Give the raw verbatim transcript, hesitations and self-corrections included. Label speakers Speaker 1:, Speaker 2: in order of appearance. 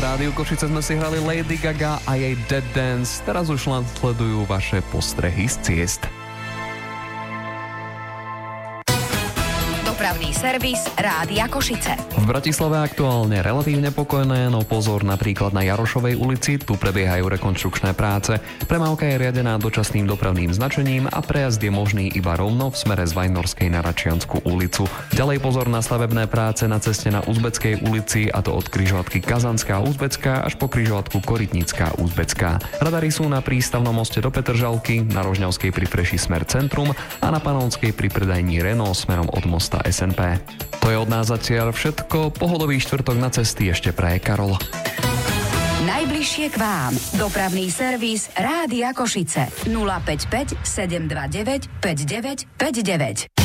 Speaker 1: Rádiu Košice sme si hrali Lady Gaga a jej Dead Dance. Teraz už len sledujú vaše postrehy z ciest.
Speaker 2: Dopravný servis Rádia Košice.
Speaker 1: V Bratislave aktuálne relatívne pokojné, no pozor napríklad na Jarošovej ulici, tu prebiehajú rekonštrukčné práce. Premávka je riadená dočasným dopravným značením a prejazd je možný iba rovno v smere z Vajnorskej na Račiansku ulicu. Ďalej pozor na stavebné práce na ceste na Uzbeckej ulici, a to od križovatky Kazanská Uzbecká až po križovatku Korytnická Uzbecká. Radary sú na prístavnom moste do Petržalky, na Rožňavskej pri Preši smer centrum a na Panonskej pri predajní Renault smerom od mosta es en pé. To je od nás zatiaľ všetko. Pohodový štvrtok na cesty ešte praje Karol.
Speaker 2: Najbližšie k vám. Dopravný servis Rádia Košice. nula päť päť sedem dva deväť päť deväť päť deväť.